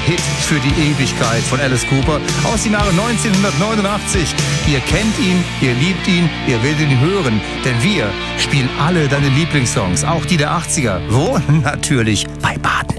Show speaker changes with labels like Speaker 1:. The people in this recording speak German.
Speaker 1: Hit für die Ewigkeit von Alice Cooper aus dem Jahre 1989. Ihr kennt ihn, ihr liebt ihn, ihr werdet ihn hören, denn wir spielen alle deine Lieblingssongs, auch die der 80er. Wo? Natürlich bei Baden.